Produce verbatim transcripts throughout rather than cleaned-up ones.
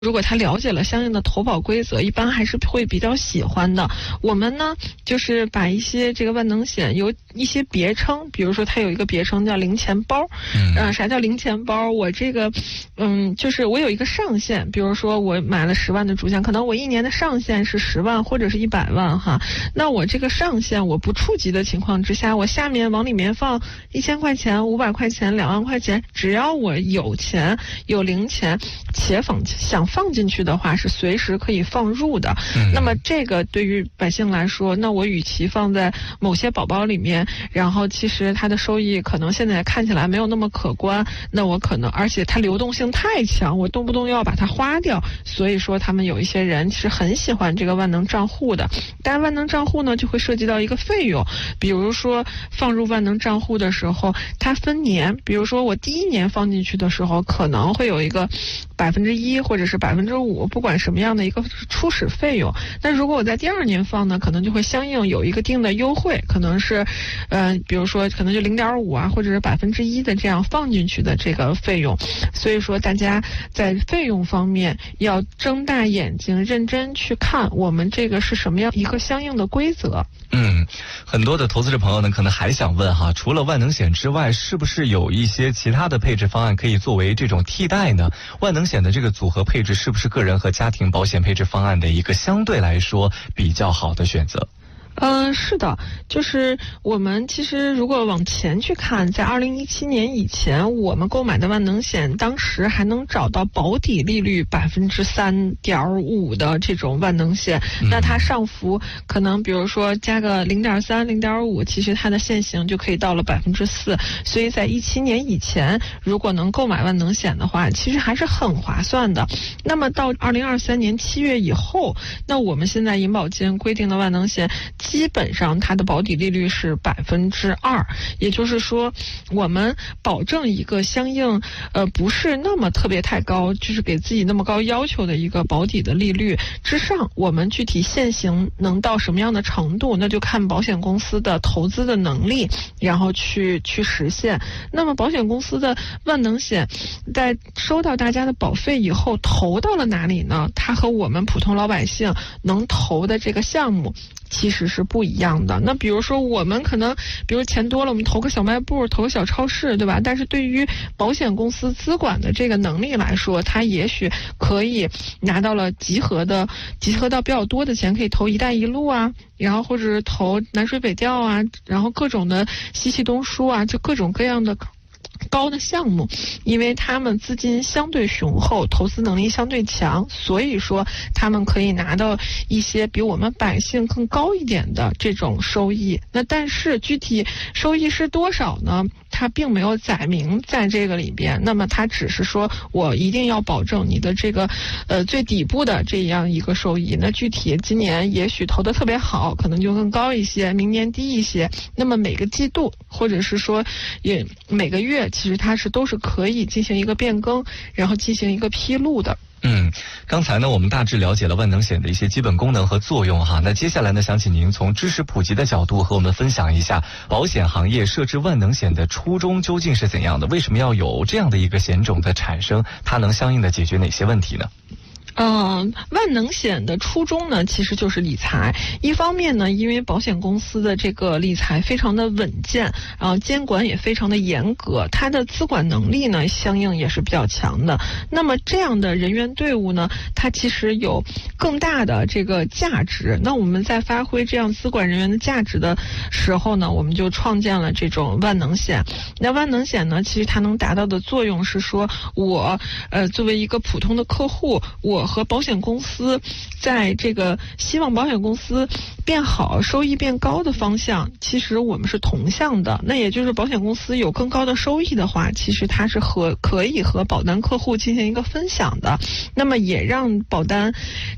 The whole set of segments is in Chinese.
如果他了解了相应的投保规则，一般还是会比较喜欢的。我们呢，就是把一些这个万能险有一些别称，比如说它有一个别称叫零钱包。嗯、呃，啥叫零钱包？我这个，嗯，就是我有一个上限，比如说我买了十万的主险，可能我一年的上限是十万或者是一百万哈。那我这个上限我不触及的情况之下，我下面往里面放一千块钱、五百块钱、两万块钱，只要我有钱有零钱，且放想放进去的话是随时可以放入的。嗯、那么这个对于百姓来说，那我与其放在某些宝宝里面，然后其实它的收益可能现在看起来没有那么可观，那我可能而且它流动性太强，我动不动要把它花掉，所以说他们有一些人是很喜欢这个万能账户的。但万能账户呢就会涉及到一个费用，比如说放入万能账户的时候它分年，比如说我第一年放进去的时候可能会有一个百分之一或者是百分之五，不管什么样的一个初始费用。那如果我在第二年放呢，可能就会相应有一个定的优惠，可能是呃比如说可能就零点五啊或者是百分之一的这样放进去的这个费用。所以说大家在费用方面要睁大眼睛认真去看我们这个是什么样一个相应的规则。 嗯，很多的投资者朋友呢可能还想问哈，除了万能险之外，是不是有一些其他的配置方案可以作为这种替代呢？万能险的这个组合配置是不是个人和家庭保险配置方案的一个相对来说比较好的选择？ 嗯、呃，是的，就是我们其实如果往前去看，在二零一七年以前，我们购买的万能险，当时还能找到保底利率百分之三点五的这种万能险，嗯、那它上浮可能比如说加个零点三、零点五，其实它的限行就可以到了百分之四。所以在一七年以前，如果能购买万能险的话，其实还是很划算的。那么到二零二三年七月以后，那我们现在银保监规定的万能险，基本上它的保底利率是百分之二，也就是说，我们保证一个相应呃不是那么特别太高，就是给自己那么高要求的一个保底的利率之上，我们具体限行能到什么样的程度，那就看保险公司的投资的能力，然后去去实现。那么保险公司的万能险在收到大家的保费以后，投到了哪里呢？它和我们普通老百姓能投的这个项目其实是不一样的。那比如说我们可能比如钱多了，我们投个小卖部，投个小超市，对吧？但是对于保险公司资管的这个能力来说，它也许可以拿到了集合的集合到比较多的钱，可以投一带一路啊，然后或者是投南水北调啊，然后各种的西气东输啊，就各种各样的高的项目，因为他们资金相对雄厚，投资能力相对强，所以说他们可以拿到一些比我们百姓更高一点的这种收益。那但是具体收益是多少呢？它并没有载明在这个里边，那么它只是说我一定要保证你的这个呃最底部的这样一个收益。那具体今年也许投得特别好，可能就更高一些，明年低一些。那么每个季度或者是说也每个月，其实它是都是可以进行一个变更，然后进行一个披露的。 嗯，刚才呢我们大致了解了万能险的一些基本功能和作用哈。那接下来呢，想请您从知识普及的角度和我们分享一下保险行业设置万能险的初衷究竟是怎样的？为什么要有这样的一个险种的产生？它能相应的解决哪些问题呢？ 嗯、呃，万能险的初衷呢，其实就是理财。一方面呢，因为保险公司的这个理财非常的稳健，然后监管也非常的严格，它的资管能力呢，相应也是比较强的。那么这样的人员队伍呢，它其实有更大的这个价值。那我们在发挥这样资管人员的价值的时候呢，我们就创建了这种万能险。那万能险呢，其实它能达到的作用是说，我呃作为一个普通的客户，我和保险公司在这个希望保险公司变好、收益变高的方向，其实我们是同向的。那也就是保险公司有更高的收益的话，其实它是和可以和保单客户进行一个分享的。那么也让保单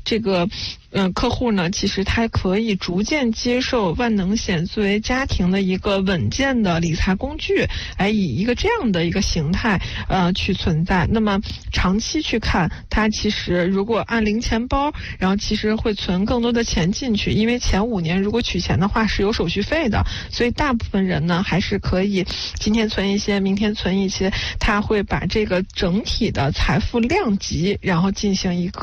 这个呃客户呢，其实他可以逐渐接受万能险作为家庭的一个稳健的理财工具，来以一个这样的一个形态呃去存在。那么长期去看，它其实如果按零钱包，然后其实会存更多的钱进去，因为前五年如果取钱的话是有手续费的，所以大部分人呢还是可以今天存一些，明天存一些，他会把这个整体的财富量级，然后进行一个